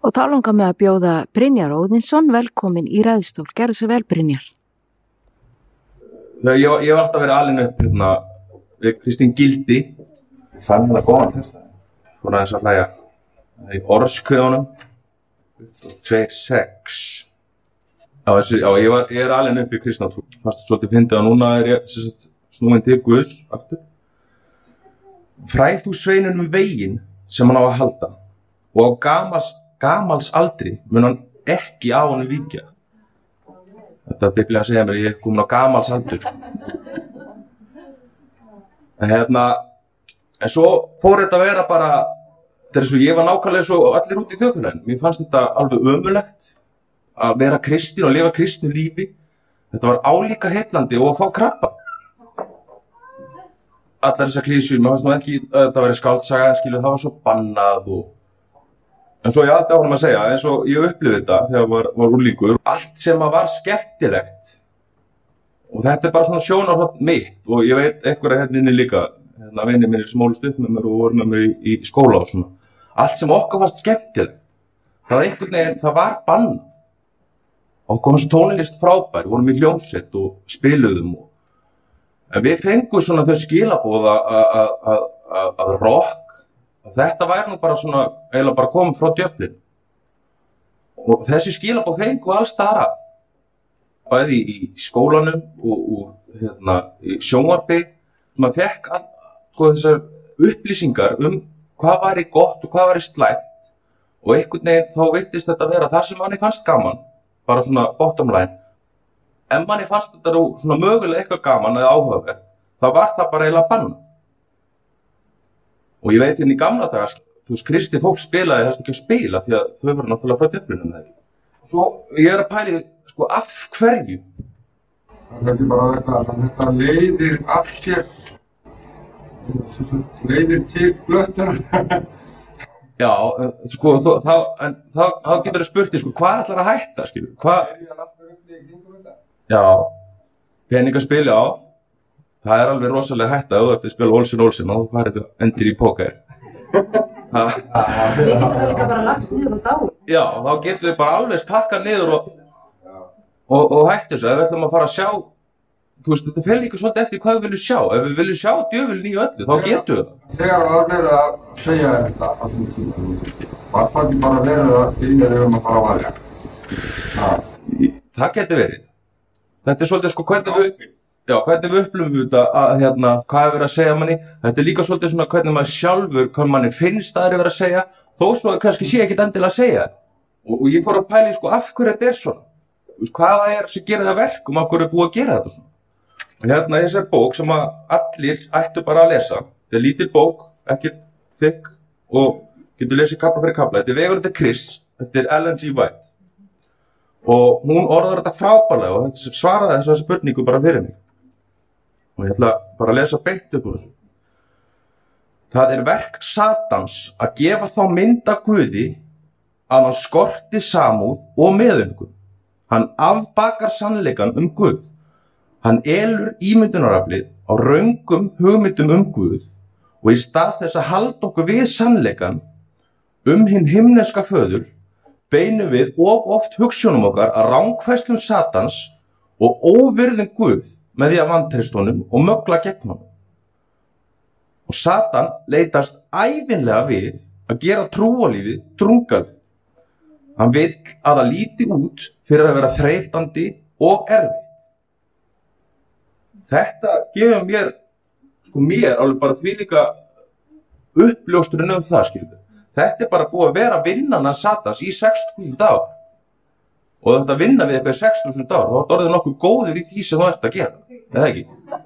Og þá langar mig að bjóða Brynjar Óðinsson velkomin í ræðstól. Gerðu svo vel, Brynjar. Ég var alltaf verið alinn upp við Kristín Gildi. Fann hana góðan þess. Fór aðeins að hlæja í orðskveðunum. 2.6. Ég er alinn upp við kristna trú. Fast svolítið fyndið að núna er ég snúinn til Guðs aftur. Fræð þú sveinunum veginn sem hann á að halda og á gamals aldri mun hann ekki á honum víkja. Þetta er Biblían að segja mér, ég er komin á gamals aldur. En svo fór þetta að vera bara, þetta er svo ég var nákvæmlega svo allir út í þjóðfélaginu. Mér fannst þetta alveg ömurlegt að vera kristinn og lifa kristnu lífi. Þetta var álíka heillandi og að fá krabba. Allar þessar klísjur, mér fannst nú ekki að þetta væri skáldsaga, en það var svo bannað En svo ég haldi áfram að segja, eins og ég upplifði þetta þegar var unglingur, allt sem var skemmtilegt. Og þetta er bara svona sjónarhorn mitt og ég veit einhverja hérna inni líka, vinir mínir sem ólust upp með mér og voru með mér í skóla og svona. Allt sem okkur fannst skemmtilegt, það var bannað. Okkur fannst tónlist frábær, vorum í hljómsveit og spiluðum. En við fengum svona þau skilaboð að rock, þetta væri nú bara svona, eiginlega bara komið frá djöflinu. Og þessi skilaboð fengu alls staðar að. Bæði í skólanum og í sjónvarpi. Maður fekk þessar upplýsingar hvað væri gott og hvað væri slæmt. Og einhvern veginn þá virtist þetta vera það sem manni fannst gaman. Bara svona bottom line. En manni fannst þetta nú svona mögulega eitthvað gaman eða áhugavert. Þá var það bara eiginlega bannað. Og ég veit í gamla daga, kristi fólk spilaði helst ekki að spila því að þau voru náttúrulega frá djöflunum þegar. Svo ég er að pæli, af hverju? Það er bara þetta leiðir af sér, leiðir til blöttur. Já, þá getur þau spurt því, hvað ætlar að hætta, Já, peningaspil, já. Það er alveg rosalega hætta ef þú ert að spila Olsen og þú farið endir í póker. Við getum það líka bara lagst niður og dáið. Já, þá getum við bara alveg pakkað niður og hætt þessu. Ef við ætlum að fara að sjá, þetta fer líka svolítið eftir hvað við viljum sjá. Ef við viljum sjá djöfulinn í öllu, þá getum við það. Þegar það verið að segja þetta, var það ekki bara verið að þínir að fara að valja? Það getur verið. Þetta er svolítið hvernig við upplifum þetta hvað er verið að segja manni. Þetta er líka svolítið svona hvernig maður sjálfur, hvað manni finnst það er verið að segja, þó svo kannski sé ekkert endilega að segja. Og ég fór að pæla í af hverju þetta er svona. Hvað er sem gerir það verkum, af hverju er búið að gera þetta svona. Þessar bók sem allir ættu bara að lesa. Þetta er lítil bók, ekki þykk og getur lesið kafla fyrir kafla. Þetta er Vegurinn til Krists, þetta er Ellen G. White. Og hún orðar þetta frábærlega og þetta svaraði þessa spurningu bara fyrir mig. Og ég ætla bara að lesa beint upp úr þessu. Það er verk Satans að gefa þá mynd af Guði að hann skorti samúð og meðumhugsun. Hann afbakar sannleikann Guð. Hann elur ímyndunaraflið á röngum hugmyndum Guð og í stað þess að halda okkur við sannleikann hinn himneska föður beinum við oft hugsjónum okkar að rangfærslum Satans og óvirðum Guð með því að vantreysta honum og mögla gegn honum. Og Satan leitast ævinlega við að gera trúarlífið drungalegt. Hann vill að það líti út fyrir að vera þreytandi og erfitt. Þetta gefur mér alveg bara þvílíka uppljóstrun það, Þetta er bara búið að vera vinnan að Satans í 6.000 ár. Og þú ert að vinna við eitthvað í 6.000 ár, þá ert orðið nokkuð góður í því sem þú ert að gera, eða ekki?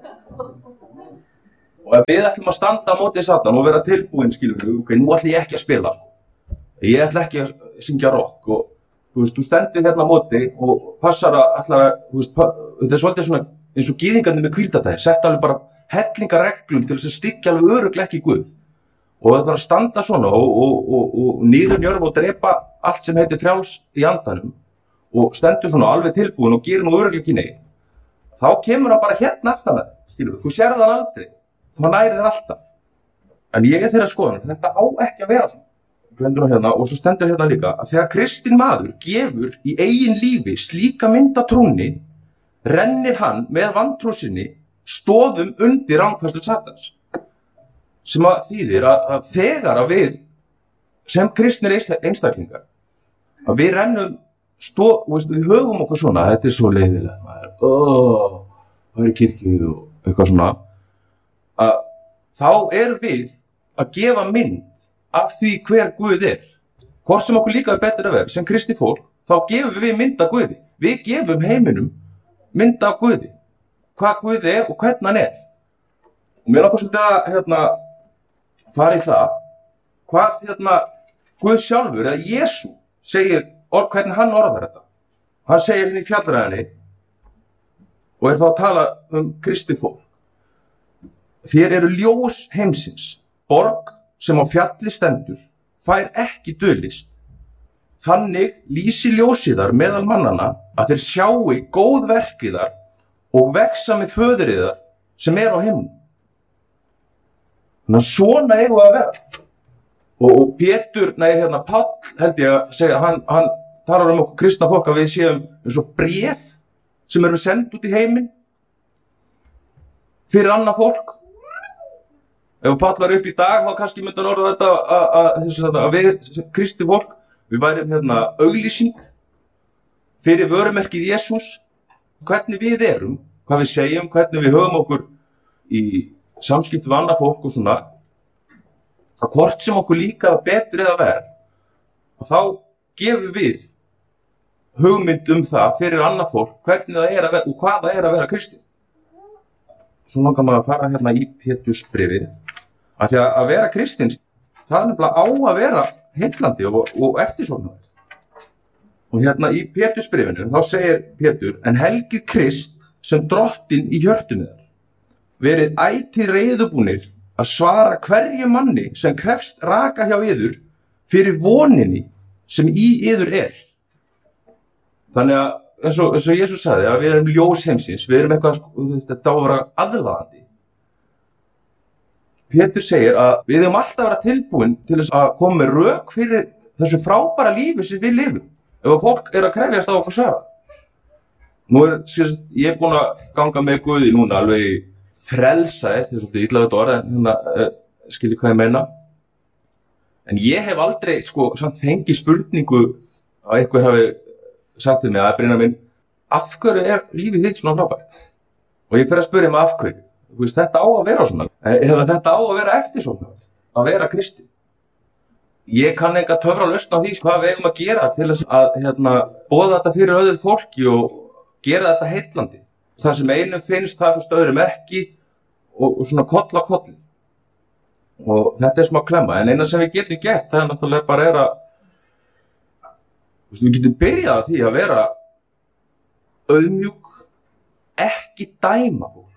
Og ef við ætlum að standa á móti Satan og vera tilbúin, nú ætlum ég ekki að spila, ég ætla ekki að syngja rock og þú stendur hérna á móti og passar að, þetta er svolítið svona eins og gyðingarnir með hvíldardaginn, setta alveg bara hellingareglum til þess að styggja alveg örugglega ekki Guð. Og það þarf að standa svona og niðurnjörfa og drepa allt sem heitir frjáls í andanum og stendur svona alveg tilbúin og gerir nú örugglega ekki neitt. Þá kemur hann bara hérna aftan með, þú sérð hann aldrei, þú nærið þér alltaf. En ég er þeirra skoðun, þetta á ekki að vera svona. glemdu hérna, og svo stendur hérna líka að þegar kristinn maður gefur í eigin lífi slíka mynd af trúnni, rennir hann með vantrú sinni stoðum undir rangfærslu Satans. Sem að þýðir að þegar að við sem kristnir einstaklingar að við rennum við höfum okkur svona, þetta svo leiðilegt, það kirkju og eitthvað svona, að þá erum við að gefa mynd af því hver Guð hvort sem okkur líka betur að vera sem kristið fólk, þá gefum við mynd af Guði. Við gefum heiminum mynd af Guði, hvað Guð og hvernig hann og mér langar svolítið að fara í það hvað Guð sjálfur eða Jesú segir hvernig hann orðar þetta. Hann segir hérna í fjallræðinni og þá að tala kristið fólk. Þér eru ljós heimsins, borg sem á fjalli stendur, fær ekki dulist. Þannig lýsi ljósiðar meðal mannana að þeir sjái góð verkiðar og vexa með föðuriðar sem á himnum. Þannig að svona eigum við að vera. Og Pétur, Páll held ég að segja, hann talar okkur kristna fólk að við séum eins og bréf sem eru send út í heiminn fyrir annað fólk. Ef Páll var upp í dag, þá kannski myndi hann orða þetta að við kristið fólk, við værum auglýsing fyrir vörumerkið Jesús, hvernig við erum, hvað við segjum, hvernig við höfum okkur í samskipti við annað fólk og svona, að hvort sem okkur líka betur eða verð, og þá gefum við hugmynd það fyrir annað fólk, hvernig það að vera og hvað það að vera kristinn. Svo langar maður að fara í Pétursbréfið, af því að vera kristinn, það nefnilega á að vera heillandi og eftirsóknarvert. Og í Pétursbréfinu, þá segir Pétur, en helgið Krist sem drottinn í hjörtum yðar, verið ætíð reiðubúnir að svara hverju manni sem krefst raka hjá yður fyrir voninni sem í yður Þannig að eins og Jesús sagði að við erum ljós heimsins, við erum eitthvað, þetta á að vera aðlaðandi. Pétur segir að við eigum alltaf að vera tilbúin til þess að koma með rök fyrir þessu frábæra lífi sem við lifum, ef fólk að krefjast á okkur svara. Nú ég búin að ganga með Guði núna alveg frelsaðist, þetta svolítið illa þetta orð, en skilji hvað ég meina. En ég hef aldrei samt fengið spurningu að einhver hafi sagt til mig að Brynjar minn, af hverju lífið þitt svona frábært? Og ég fer að spyrja mig af hverju. Þetta á að vera svona, eða þetta á að vera eftirsóknarvert, að vera kristinn. Ég kann enga töfra lausn á því hvað við eigum að gera til þess að boða þetta fyrir öðru fólki og gera þetta heillandi. Það sem einum finnst, það finnst öðrum ekki og svona koll á kolli. Og þetta smá klemma, en eina sem við getum gert, það náttúrulega bara að við getum byrjað að því að vera auðmjúk, ekki dæma fólk.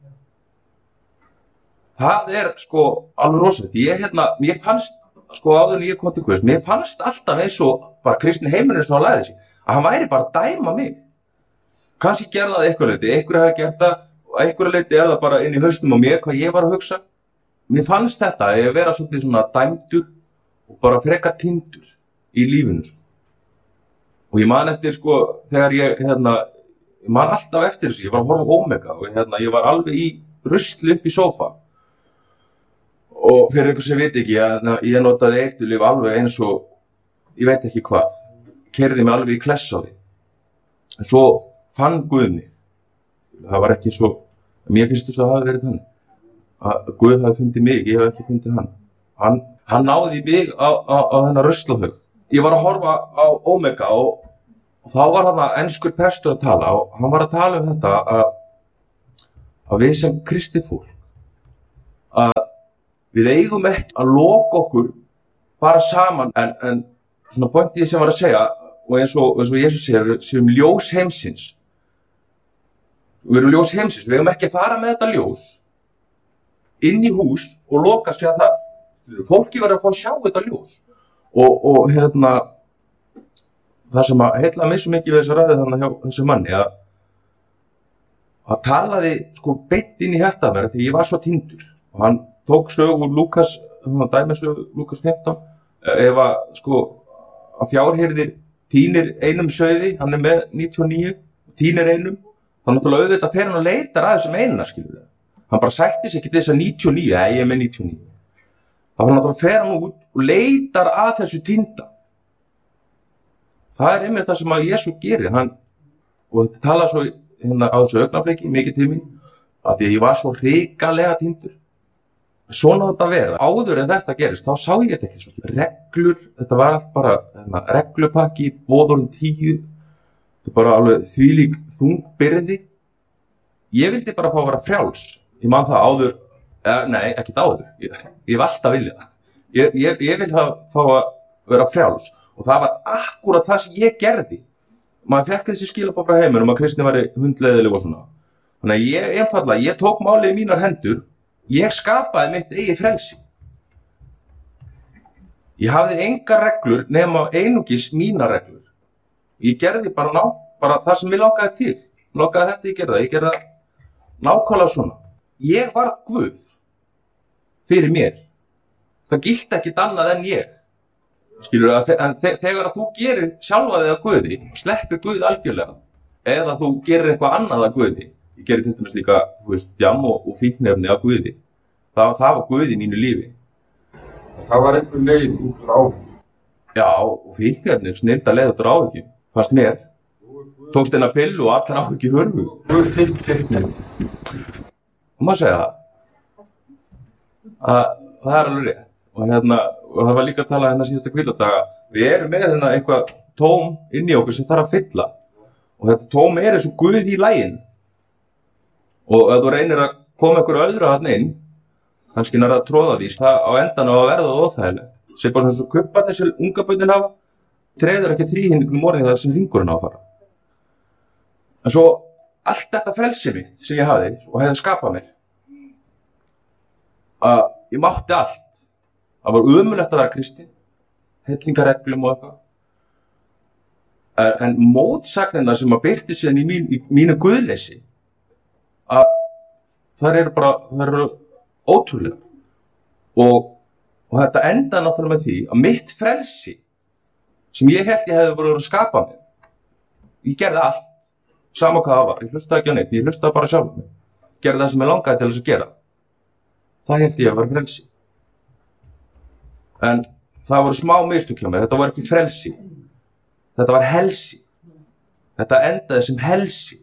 Það alveg rosalegt. Mér fannst, áður en ég kom til Guðs, mér fannst alltaf eins og bara kristinn heimurinn sem hann lagði sig, að hann væri bara að dæma mig. Kannski gerði það eitthvað leyti, einhverju hafi gert það, og einhverju leyti það bara inn í hausnum á mér, hvað ég var að hugsa. Mér fannst þetta að ég vera svolítið svona dæmdur og bara frekar týndur í lífinu. Og ég man eftir, þegar ég man alltaf eftir þessu, ég var að horfa á Omega og ég var alveg í rusli upp í sófa. Og fyrir einhver sem veit ekki, ég notaði eiturlyf alveg eins og, ég veit ekki hvað, keyrði mig alveg í kless á því. En svo fann Guð mig. Það var ekki svo, mér finnst þess að það hafi verið þannig. Að Guð hafi fundið mig, ég hef ekki fundið hann. Hann náði mig á þennan ruslahaug. Ég var að horfa á Omega og þá var þarna enskur prestur að tala og hann var að tala þetta að við sem kristið fólk, að við eigum ekki að loka okkur bara saman, en svona pointið sem var að segja, og eins og Jesús segir, við séum ljós heimsins. Við erum ljós heimsins, við eigum ekki að fara með þetta ljós inn í hús og loka sig að það. Fólki verður að fá að sjá þetta ljós. Og það sem að heilla mig svo mikið við þessa ræðu þannig hjá þessu manni, að talaði beint inn í hjarta mér því ég var svo týndur. Og hann tók sögu Lúkas, dæmisögu Lúkas 15, ef að, sko, að fjárhirðir týnir einum sauði, hann með 99, týnir einum, þá náttúrulega auðvitað fer hann og leitar að þessum eina, skilur við. Hann bara sætti sig ekki til þess að 99, ég með 99. Þá náttúrulega fer hann út og leitar að þessu týnda. Það einmitt það sem að Jesú gerir, og þetta tala svo hérna á þessu augnabliki, mikið til mín, að því að ég var svo hrikalega týndur. Svona þetta vera. Áður en þetta gerist, þá sá ég þetta ekki svo. Reglur, þetta var allt bara reglupakki, boðorðin 10, þetta bara alveg þvílík þungbyrði. Ég vildi bara fá að vera frjáls. Ég man það áður, nei, ekkert áður, ég hef alltaf viljað það. Ég vil fá að vera frjáls og það var akkúrat það sem ég gerði. Maður fekk þessi skilaboð frá heiminum að kristni væri hundleiðileg og svona. Þannig að ég tók málið í mínar hendur, ég skapaði mitt eigið frelsi. Ég hafði engar reglur nema einungis mínar reglur. Ég gerði bara það sem ég langaði til. Langaði þetta, ég gerði það nákvæmlega svona. Ég var Guð fyrir mér. Það gilti ekkert annað en ég. Skilur það, en þegar að þú gerir sjálfa þig að Guði og sleppir Guð algjörlega, eða þú gerir eitthvað annað að Guði, ég gerir til dæmis líka, djam og fíkniefni að Guði, það var Guð í mínu lífi. Það var einhver leið út úr áhyggjum. Já, og fíkniefni, snilda leið út úr áhyggjum, fannst mér. Tókst eina pillu og allar áhyggjur hörfu. Guð fyllt fíknin. Og maður segja það er alveg rétt. Og það var líka að tala síðasta hvíldardaga. Við erum með eitthvað tóm inn í okkur sem þarf að fylla. Og þetta tóm eins og Guð í laginu. Og ef þú reynir að koma einhverju öðru þarna inn, kannski nær að tróða því, það á endanum að verða óþægilegt. Sér bara svona svo kubbarnir sem unga börnin hafa, treður ekki þríhyrningnum morðin það sem hringurinn á að fara. En svo allt þetta frelsi mitt sem ég hafði og hefði skapað mér, að ég mátti allt. Það var ömurlegt að vera kristinn, hellingareglum og eitthvað. En mótsagnirnar sem að birtu síðan í mínu guðleysi, að þær eru ótrúlega. Og þetta endaði náttúrulega með því að mitt frelsi, sem ég held ég hefði verið að skapa mér, ég gerði allt, sama hvað það var. Ég hlustaði ekki á neitt, ég hlustaði bara sjálf mig. Gerði það sem ég langaði til þess að gera. Það held ég að vera frelsi. En það voru smá mistök hjá mér, þetta var ekki frelsi. Þetta var helsi. Þetta endaði sem helsi.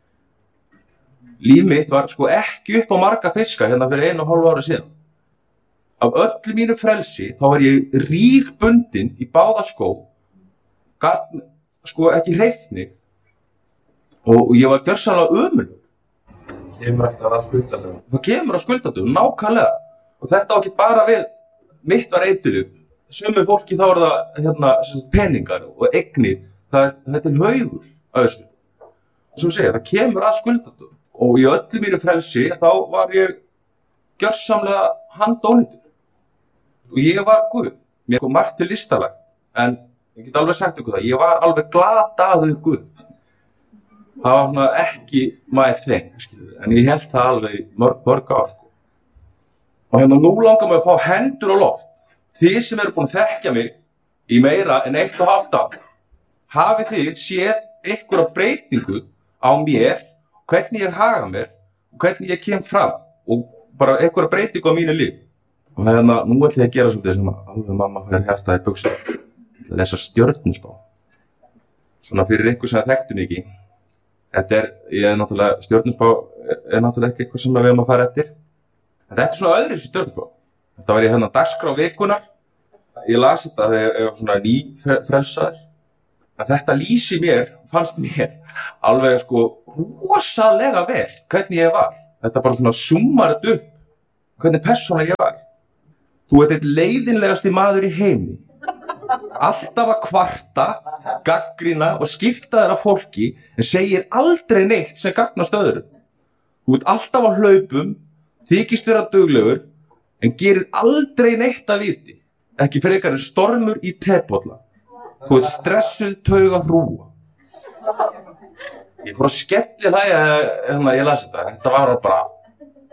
Líf mitt var ekki upp á marga fiska hérna fyrir 1,5 ára síðan. Af öllu mínu frelsi, þá var ég rígbundinn í báða skó, gat ekki hreyft mig. Og ég var gjörsamlega ömurlegur. Kemur alltaf að skuldadögum. Það kemur að skuldadögum, nákvæmlega. Og þetta á ekki bara við, mitt var eiturlyf. Sumu fólki þá er það peningar og eignir. Það er til haugur af þessu. Sem segja, það kemur að skuldadögum. Og í öllu mínu frelsi, þá var ég gjörsamlega handónýtur. Og ég var Guð. Mér kom margt til listalag. En ég get alveg sagt ykkur það, ég var alveg glataður Guð. Það var ekki my thing, en ég held það alveg mörg ár. Og nú langar mig að fá hendur á loft. Þið sem eru búin að þekkja mig í meira en 1,5 ár, hafið þið séð einhverja breytingu á mér, hvernig ég haga mér og hvernig ég kem fram og bara einhverja breytingu á mínu lífi. Og nú ætlum ég að gera svolítið sem alveg mamma fyrir hjarta í buxur. Ég ætla að lesa stjörnuspá. Svona fyrir einhver sem þekktu mig ekki. Stjörnuspá er náttúrulega ekki eitthvað sem við erum að fara eftir. En þetta er svona öðruvísi stjörnuspá. Þetta var ég dagskrá vikunar. Ég las þetta þegar ég var svona nýfrelsaður. En þetta lýsi mér, fannst mér, alveg rosalega vel hvernig ég var. Þetta bara svona súmmar þetta upp, hvernig persóna ég var. Þú ert einn leiðinlegasti maður í heimi. Alltaf að kvarta, gagnrýna og skipta þér af fólki en segir aldrei neitt sem gagnast öðrum. Þú ert alltaf á hlaupum, þykist vera duglegur en gerir aldrei neitt að viti. Ekki frekar en stormur í tebolla. Þú ert stressuð tauga hrúa. Ég fór að skellihlæja þegar ég las þetta. Þetta var bara,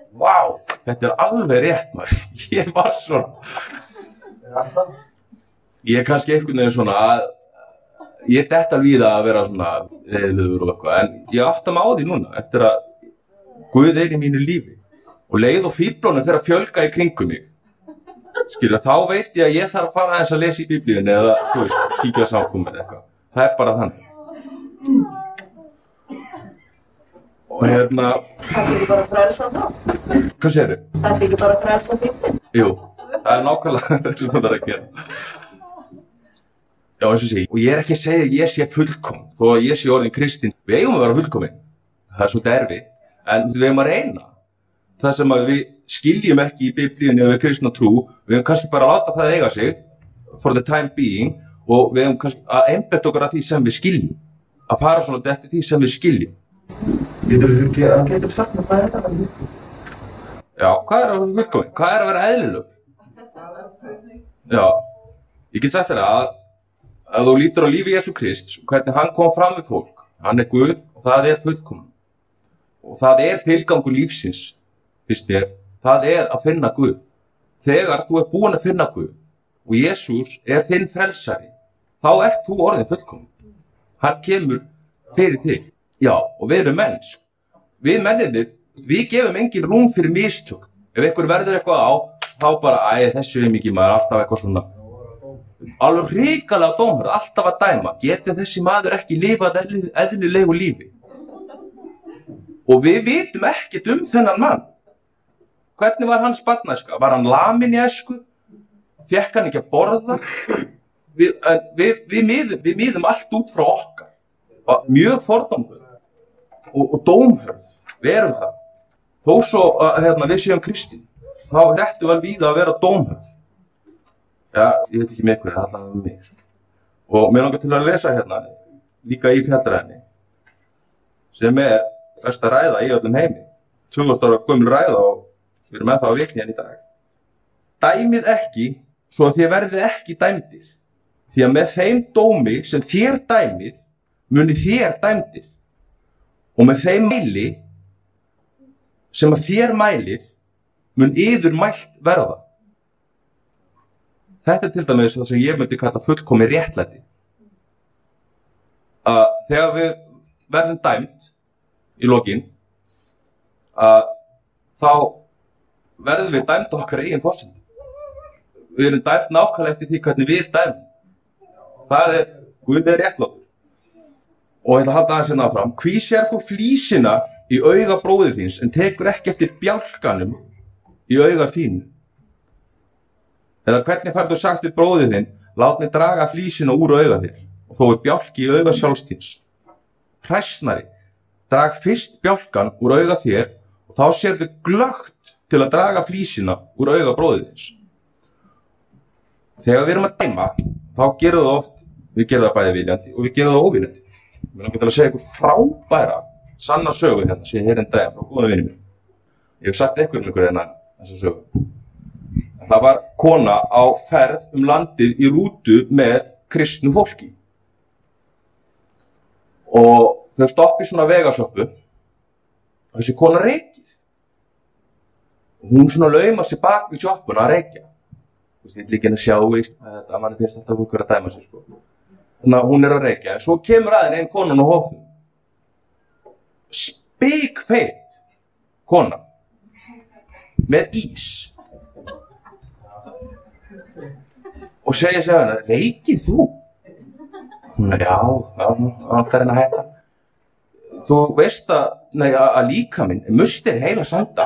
vá, þetta er alveg rétt maður. Ég var svona. Ég kannski einhvern veginn svona að ég dett alveg í það að vera svona eðlugur og eitthvað, en ég átta mig á því núna eftir að Guð í mínu lífi og leið og fíflónum fyrir að fjölga í kringum mig. Skilja, þá veit ég að ég þarf að fara aðeins að lesa í Biblíunni eða, þú veist, kíkja á samkomur eða eitthvað. Það bara þannig. Og Þetta ekki bara frelsa þá? Hvað segirðu? Þetta ekki bara frelsa Biblíunni? Jú, það nákvæmlega það sem það að gera. Já, eins og sé, og ég ekki að segja að ég sé fullkomin, þó að ég sé orðin kristinn. Við eigum að vera fullkomin. Það svolítið erfitt, en við eigum að reyna. Það sem að við skiljum ekki í Biblíunni við kristna trú, við eigum kannski bara að láta það eiga sig for the time being og við eigum kannski að einbeita okkur að því sem við skiljum. Að fara svona eftir því sem við skiljum. Getur sagt mér hvað þetta? Já, hvað að vera fullkomin? Hvað að vera eðlileg? Já, ég get sagt þér að þú lítur á lífi Jesú Krists, hvernig hann kom fram við fólk. Hann Guð og það fullkomin. Og það tilgangur lífsins, fyrst það að finna Guð. Þegar þú búin að finna Guð og Jesús þinn frelsari, þá þú orðin fullkomin. Hann kemur fyrir þig. Já, og við erum mennsk. Við mennirnir, við gefum engin rúm fyrir mistök. Ef einhver verður eitthvað á, þá bara, þessu mikið maður, alltaf eitthvað svona. Alveg hrikalega dómur, alltaf að dæma. Geti þessi maður ekki lifað eðlilegu lífi? Og við vitum ekkert þennan mann. Hvernig var hans barnæska? Var hann laminn í æsku? Fékk hann ekki að borða? Við miðum allt út frá okkar. Mjög fordómur og dómhörð. Við erum það. Þó svo að við séum kristin, þá ættum við víða að vera dómhörð. Já, ég veit ekki með hverju, það allavega með mig. Og mér langar til að lesa líka í fjallræðinni, sem best að ræða í öllum heimi. 2000 ára gömul ræða og við erum ennþá að vitna í dag. Dæmið ekki, svo að þér verðið ekki dæmdir. Því að með þeim dómi sem þér dæmið, muni þér dæmdir. Og með þeim mæli, sem að þér mælið, mun yður mælt verða. Þetta til dæmis það sem ég myndi kalla fullkomið réttlæti. Þegar við verðum dæmt í lokin, þá verðum við dæmt okkar eigin forsendum. Við erum dæmt nákvæmlega eftir því hvernig við dæmum. Það Guð réttlátur. Og ég ætla að halda aðeins áfram. Hví sér þú flísina í auga bróðir þíns en tekur ekki eftir bjálkanum í auga þínu? Eða hvernig færðu sagt við bróðir þinn, lát mig draga flísina úr auga þér og þó bjálki í auga sjálfs þíns. Hræsnari, drag fyrst bjálkan úr auga þér og þá sérðu glöggt til að draga flísina úr auga bróðir þíns. Þegar við erum að dæma, þá gerum við oft, við gerum það bæði viljandi og við gerum það óviljandi. Mér langar til að segja ykkur frábæra, sanna sögu sem ég heyrði daginn frá góða vini mínu. Ég hef sagt ykkur þessa sögu. Það var kona á ferð landið í rútu með kristnu fólki. Og þau stoppi svona vegasöppu og þessi kona reykir. Hún svona laumar sér bak við sjoppuna að reykja. Þú veist, ekki að sjá að manni finnst alltaf fólk að dæma sig, sko. Þannig að hún að reykja, en svo kemur aðeins einn konan á hópnum. Spikfeit kona. Með ís. Og segja sér hana, reykir þú? Hún já, alltaf reyna að hætta. Þú veist að líkaminn mustir heila sanda.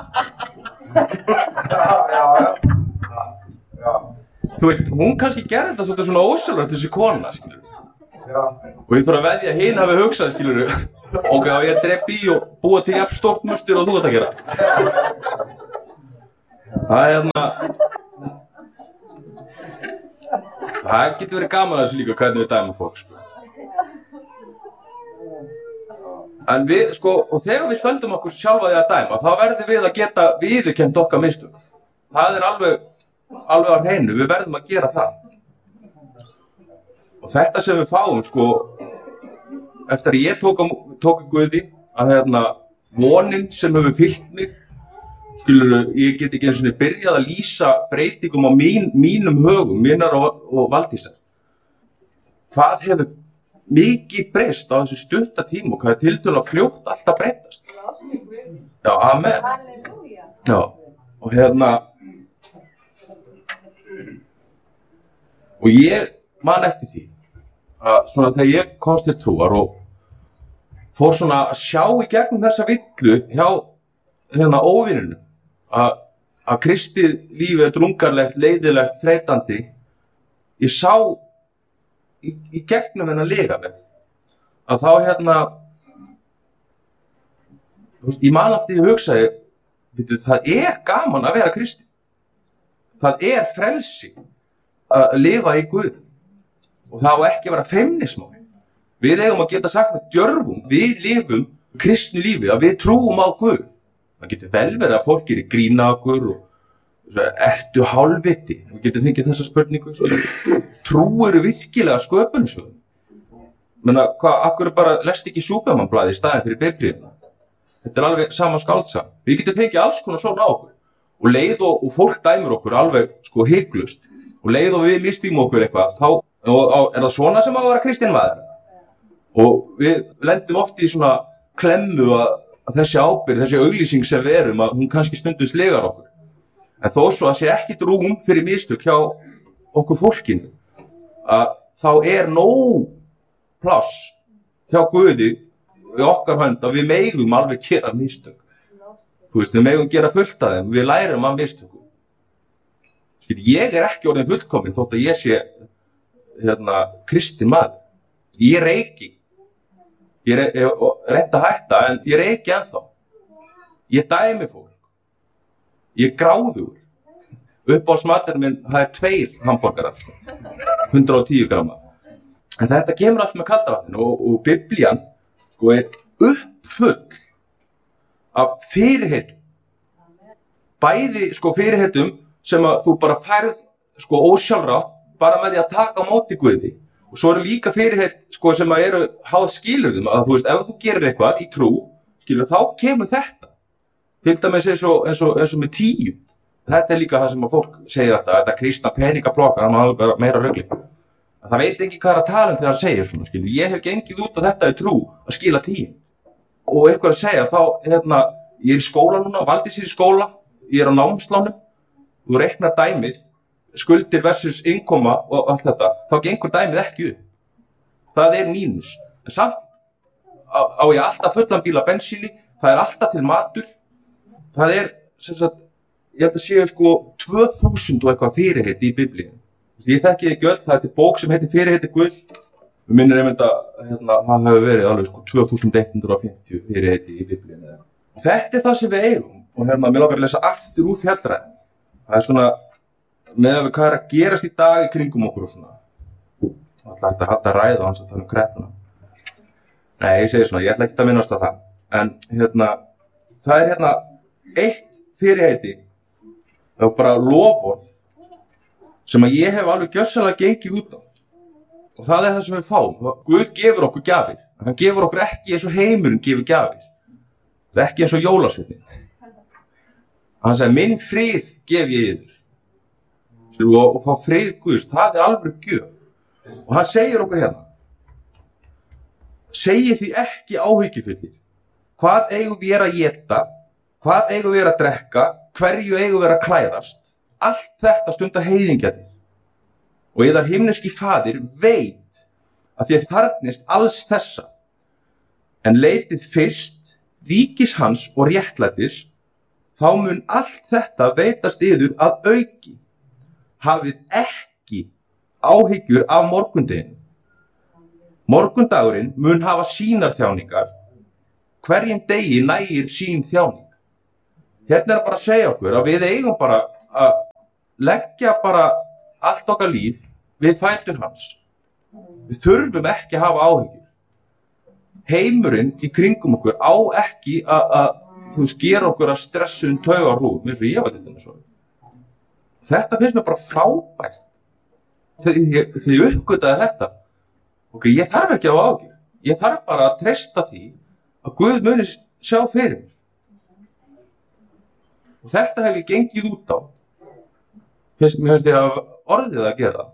Já. Þú veist, hún kannski gerði þetta svolítið svona ósjálfrátt þessi kona, skilur. Já. Og ég þarf að veðja að hinn hafi hugsað, skilur. Ok, á ég að drepa í og búa til jafn stórt mustur og þú ert að gera. Það getur verið gaman að þessu líka hvernig við dæmum fólk, sko. En við, sko, og þegar við stöndum okkur sjálfa því að dæma, þá verðum við að geta viðurkennt okkar mistök. Það alveg á hreinu, við verðum að gera það. Og þetta sem við fáum, sko, eftir að ég tók Guði, að vonin sem hefur fyllt mig, skilurðu, ég get ekki einu sinni byrjað að lýsa breytingum á mínum högum, mínar og Valdísar. Hvað hefur mikið breyst á þessu stutta tíma og hvað tiltölulega fljótt alltaf breytast? Já, amen. Halleluja. Já, og og ég man eftir því að svona þegar ég komst til trúar og fór svona að sjá í gegnum þessa villu hjá óvininu að kristið lífið er drungarlegt, leiðilegt, þreytandi. Ég sá í gegnum þennan lygavegg að þá ég man alltaf ég hugsaði, það er gaman að vera kristinn. Það er frelsi að lifa í Guð og það á ekki að vera feimnismál. Við eigum að geta sagt með djörfum, við lifum kristnu lífi, að við trúum á Guð. Það getur vel verið að fólk gerir grína á okkur og ertu hálfviti? Við getum fengið þessa spurningu. Trúirðu virkilega sköpunarsögunum? Menna, akkur bara lest ekki Súpermanblaðið í staðinn fyrir Biblíuna? Þetta er alveg sama skáldsaga. Við getum fengið alls konar svona á okkur. Og leið og fólk dæmir okkur alveg hiklust. Og leið og við mistum okkur eitthvað, þá er það svona sem að vera kristinn maður. Og við lendum oft í svona klemmu að þessi ábyrgð, þessi auglýsing sem við erum, að hún kannski stundum slegar okkur. En þó svo að sé ekkert rúm fyrir mistök hjá okkur fólkinu, að þá er nóg pláss hjá Guði í okkar hönd að við megum alveg gera mistök. Þú veist, við megum gera fullt af þeim, við lærum af mistökum. Ég er ekki orðinn fullkominn þótt að ég sé kristinn maður. Ég reyki. Ég reyndi að hætta, en ég reyki ennþá. Ég dæmi fólk. Ég gráður. Uppáhaldsmaturinn minn, það er 2 hamborgarar. 110 gramma. En þetta kemur allt með kaldavatninu og Biblían er uppfull af fyrirheitum. Bæði fyrirheitum sem að þú bara færð ósjálfrátt bara með því að taka á móti Guði. Og svo eru líka fyrirheit sem að eru háð skilurðum, að þú veist, ef þú gerir eitthvað í trú, þá kemur þetta. Til dæmis eins og með 10. Þetta er líka það sem að fólk segir alltaf, þetta kristna peningaplokka, það er meira rugli. Það veit ekki hvað að tala þegar það segir svona, skilur. Ég hef gengið út á þetta í trú að skila 10. Og eitthvað að segja, þá, ég er í skóla núna, Valdís er í skóla, ég er á námslánum, þú reiknar dæmið, skuldir versus innkoma og allt þetta, þá gengur dæmið ekki upp. Það er mínus. En samt á ég alltaf fullan bíl af bensíni, það er alltaf til matur, það er, ég held að séu 2000 og eitthvað fyrirheiti í Biblíunni. Ég þekki ekki öll, það er bók sem heitir Fyrirheiti Guðs. Við minnum einmitt að hann hefur verið alveg 2150 fyrirheiti í Biblíunni. Þetta er það sem við eigum. Og mér langar að lesa aftur úr Fjallræðunni. Það er svona, með að við hvað er að gerast í dag í kringum okkur og svona. Það ætla ekki að ræða hans að tala kreppuna. Nei, ég segi svona, ég ætla ekki að minnast á það. En það er eitt fyrirheiti, það er bara loforð, sem að ég hef alveg gjörsamlega gengið út á. Og það er það sem við fáum. Guð gefur okkur gjafir. Hann gefur okkur ekki eins og heimurinn gefur gjafir. Það er ekki eins og jólasveinninn. Hann sagði, minn frið gef ég yður. Og fá frið Guðs, það er alveg gjöf. Og hann segir okkur hérna. Segir því ekki áhyggjufullir. Hvað eigum við að éta? Hvað eigum við að drekka? Hverju eigum við að klæðast? Allt þetta stundar heiðingjarnir. Og yðar himneski faðir veit að þér þarfnist alls þessa. En leitið fyrst ríkis hans og réttlætis, þá mun allt þetta veitast yður að auki. Hafið ekki áhyggjur af morgundeginum. Morgundagurinn mun hafa sínar þjáningar. Hverjum degi nægir sín þjáning. Hérna er bara að segja okkur að við eigum bara að leggja bara allt okkar líf við fætur hans. Við þurfum ekki að hafa áhyggjur. Heimurinn í kringum okkur á ekki að gera okkur að stressuðum taugarhrúðum, eins og ég var þetta svo. Þetta finnst mér bara frábært. Þegar ég uppgötaði þetta, ég þarf ekki að hafa áhyggjur. Ég þarf bara að treysta því að Guð muni sjá fyrir mér. Og þetta hef ég gengið út á. Mér finnst ég að orðið að gera.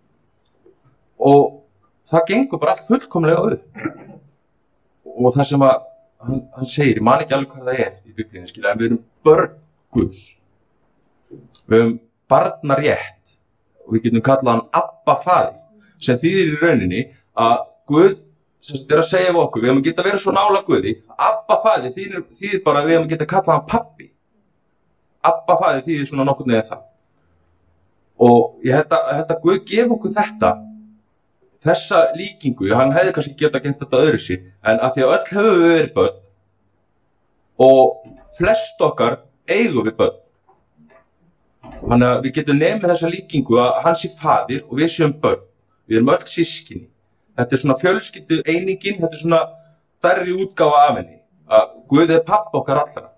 Og það gengur bara allt fullkomlega upp. Og það sem að hann segir, ég man ekki alveg hvað það í Biblíunni, skilja, en við erum börn Guðs. Við höfum barnarétt og við getum kallað hann Abba faðir, sem þýðir í rauninni að Guð sem er að segja við okkur, við höfum geta verið svo nála Guði, Abba faðir þýðir bara að við höfum geta kallað hann pappi. Abba faðir þýðir svona nokkurn veginn það. Og ég held að Guð gefa okkur þessa líkingu, hann hefði kannski geta gert þetta öðru sér, en af því að öll höfum við verið börn og flest okkar eigum við börn. Þannig að við getum nefnið þessa líkingu að hann sé faðir og við séum börn. Við erum öll systkini. Þetta svona fjölskyldu einingin, þetta svona stærri útgáfa af henni. Að Guð pappa okkar allra.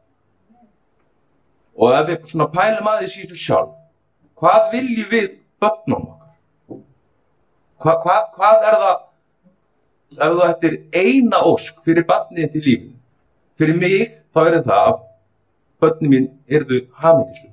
Og ef við svona pælum aðeins í þessu sjálf, hvað viljum við börnum okkar? Hvað það, ef þú ættir eina ósk fyrir barnið til lífinu? Fyrir mig, þá það að börnin mín yrðu hamingjusöm.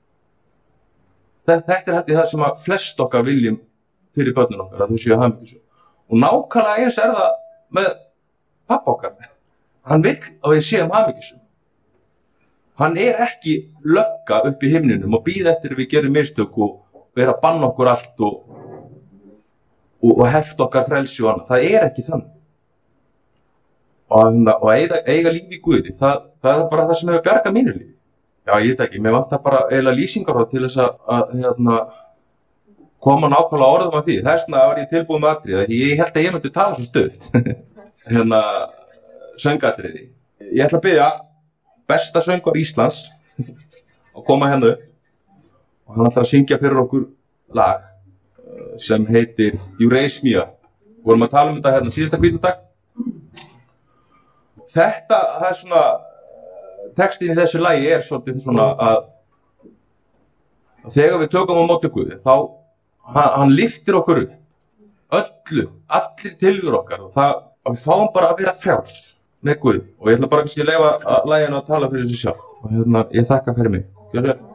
Þetta held ég það sem að flest okkar viljum fyrir börnin okkar, að þau séu hamingjusöm. Og nákvæmlega eins það með pappa okkar. Hann vill að við séum hamingjusöm. Hann ekki lögga upp í himninum og bíða eftir að við gerum mistök og vera að banna okkur allt og hefta okkar frelsi og annað. Það ekki þannig. Og eiga lífi í Guði, það bara það sem hefur bjargað mínu lífi. Já, ég veit ekki, mér vantar bara eiginlega lýsingarorð til þess að koma nákvæmlega orðum af því. Þess vegna var ég tilbúin með atriði, því ég held að ég myndi tala svo stutt. Söngatriði. Ég ætla að biðja besta söngvar Íslands að koma hérna upp. Og hann ætlar að syngja fyrir okkur lag sem heitir You Raise Me Up. Við vorum að tala þetta hérna síðasta hvítadag. Þetta, það svona, textin í þessu lagi svolítið svona að þegar við tökum á móti Guði, þá hann lyftir okkur upp, allir tilveru okkar og við fáum bara að vera frjáls með Guði. Og ég ætla bara kannski að leyfa laginu að tala fyrir þessu sjálf. Og ég þakka fyrir mig.